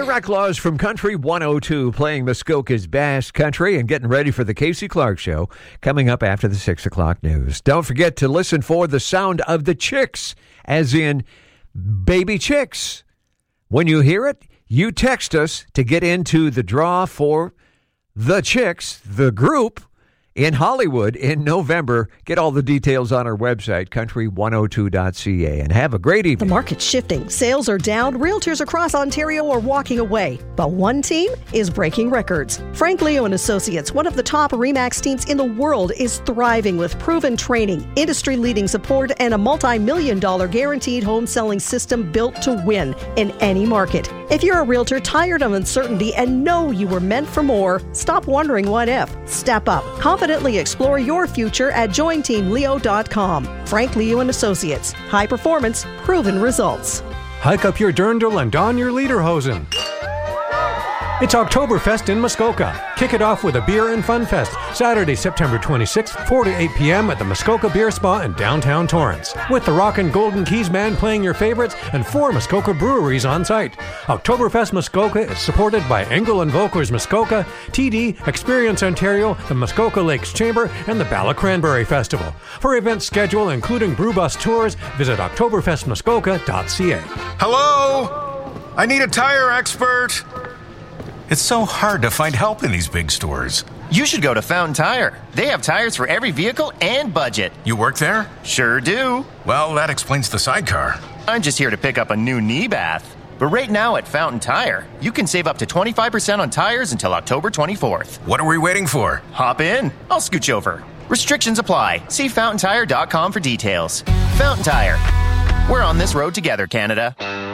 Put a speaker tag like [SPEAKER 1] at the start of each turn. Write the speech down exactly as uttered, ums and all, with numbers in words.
[SPEAKER 1] The Reclaws from Country one oh two playing Muskoka's best country and getting ready for the Casey Clark Show coming up after the six o'clock news. Don't forget to listen for the sound of the chicks, as in baby chicks. When you hear it, you text us to get into the draw for the Chicks, the group, in Hollywood in November. Get all the details on our website, country one oh two dot c a, and have a great evening.
[SPEAKER 2] The market's shifting. Sales are down. Realtors across Ontario are walking away. But one team is breaking records. Frank Leo and Associates, one of the top RE/MAX teams in the world, is thriving with proven training, industry-leading support, and a multi-million dollar guaranteed home selling system built to win in any market. If you're a realtor tired of uncertainty and know you were meant for more, stop wondering what if. Step up. Confidently explore your future at join team leo dot com. Frank Leo and Associates. High performance, proven results.
[SPEAKER 3] Hike up your dirndl and don your lederhosen. It's Oktoberfest in Muskoka. Kick it off with a beer and fun fest, Saturday, September twenty-sixth, four to eight p.m. at the Muskoka Beer Spa in downtown Torrance. With the Rockin' Golden Keys Band playing your favorites and four Muskoka breweries on site. Oktoberfest Muskoka is supported by Engel and Volkers Muskoka, T D, Experience Ontario, the Muskoka Lakes Chamber, and the Bala Cranberry Festival. For event schedule, including brew bus tours, visit oktoberfest muskoka dot c a.
[SPEAKER 4] Hello? I need a tire expert. It's so hard to find help in these big stores.
[SPEAKER 5] You should go to Fountain Tire. They have tires for every vehicle and budget.
[SPEAKER 4] You work there?
[SPEAKER 5] Sure do.
[SPEAKER 4] Well, that explains the sidecar.
[SPEAKER 5] I'm just here to pick up a new knee bath. But right now at Fountain Tire, you can save up to twenty-five percent on tires until October twenty-fourth.
[SPEAKER 4] What are we waiting for?
[SPEAKER 5] Hop in. I'll scooch over. Restrictions apply. See fountain tire dot com for details. Fountain Tire. We're on this road together, Canada.